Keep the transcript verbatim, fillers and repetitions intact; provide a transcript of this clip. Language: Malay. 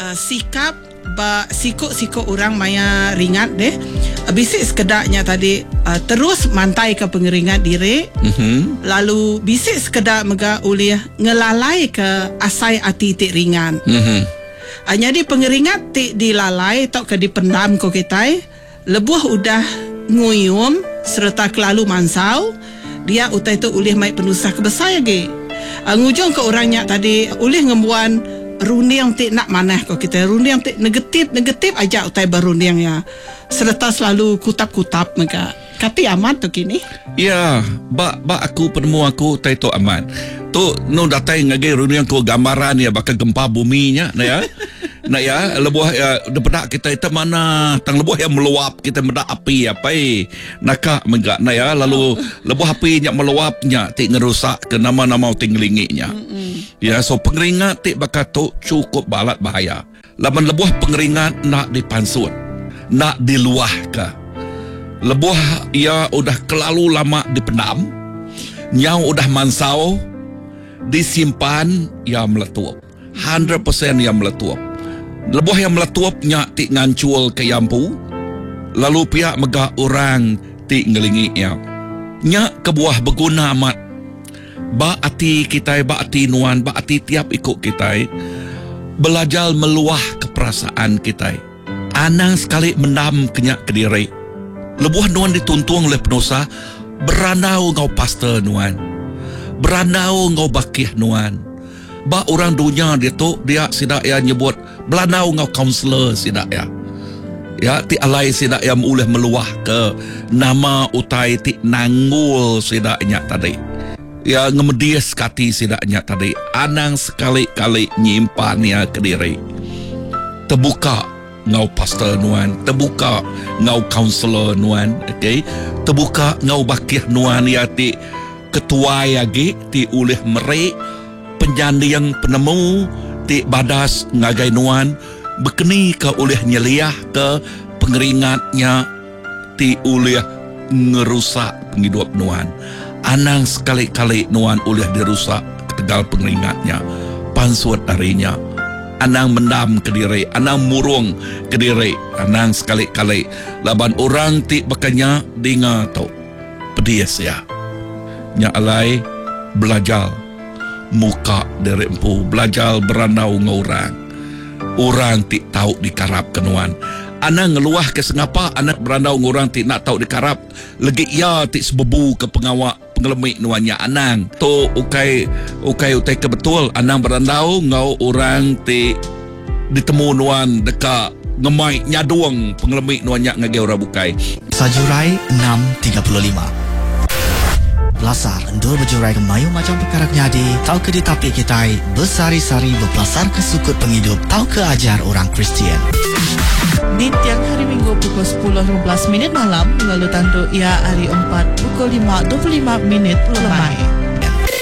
uh, sikap ba sikut-sikut orang maya ringat deh. Bisik sekedarnya tadi uh, terus mantai ke pengeringat diri. Mm-hmm. Lalu bisik sekedar mega ulih ngelalai ke asai ati tik ringan. Mm-hmm. Uh, jadi pengeringat tik dilalai atau ke dipendam ko kita. Lebuh udah nguyum serta kelalu mansau. Dia utai tu ulih mai penusah kebesar lagi. Uh, ngujung ke orangnya tadi ulih ngembuan runding tik nak manah kau kita runding tik negatif negatif aja utai berunding ya serta selalu kutap-kutap mereka kati amat tu kini ya ba ba aku penemu aku utai tu amat tu no datai ngage runding ko gambaran ya bakal gempa buminya nah ya nah ya lebuh ya depedak kita itu mana tang lebuh yang meluap kita medak api apa eh nakak megak nah ya lalu lebuh apinya meluapnya tik ngerusak ke nama-nama tinglinginya. Ya, so pengeringat tik bakal tu cukup balat bahaya. Laman lebuh pengeringat nak dipansut, nak diluah ke. Lebuh ia udah kelalu lama dipendam, nyau udah mansau, disimpan ia meletup. one hundred percent ia meletup. Lebuh yang meletupnya tik ngancul ke yampu, lalu pihak megah orang tik ngelingi ia. Nyak kebuah berguna amat. Ba ati kita, ba ati nuan, ba ati tiap ikut kita belajar meluah keperasaan kita. Anang sekali mendam kenyak ke diri. Lebuh nuan dituntung oleh penusa, beranau ngau pastor nuan, beranau ngau bakih nuan. Ba orang dunia dia tu dia sidak ya nyebut beranau ngau kaunselor sidak ya. Ya ti alai sidak yang uleh meluah ke nama utai ti nanggul sidaknya tadi. Ya ngemedias kati sidaknya tadi anang sekali-kali nyimpan ya ke diri terbuka ngau pastor nuan terbuka ngau kaunselor nuan okey terbuka ngau bakih nuan ya ti ketua yagi ti ulih merek penjandiang penemu ti badas ngagai nuan bekeni ke ulih nyeliah ke pengeringatnya ti ulih ngerusak penghidup nuan. Anang sekali-kali nuan ulih dirusak ketegal pengeringatnya pansuat darinya anang mendam ke diri anang murung ke diri anang sekali-kali laban orang ti bakanya dengar tau pedias ya nya alai belajar muka dari empu belajar beranau ngorang orang ti tahu dikarap kenuan anak ngeluah ke sengapa anak berandau ngorang ti nak tahu dikarap lagi ya ti sebebu ke pengawak pengelemik nuannya anang tu ukai ukai utai ke betul anang berandau ngau orang ti ditemu nuan dekat ngemai nyaduang pengelemik nuannya ngage ora bukai Sajurai enam tiga puluh lima Lasar endur berjurai kemayu macam perkara nyadi tahu ke ditapi kita bersari-sari berpelasar ke sukut penghidup tahu ke ajar orang Kristian. Di tiang hari Minggu pukul sepuluh lima belas minit malam lalu tandu ia hari empat pukul lima dua puluh lima minit lemai.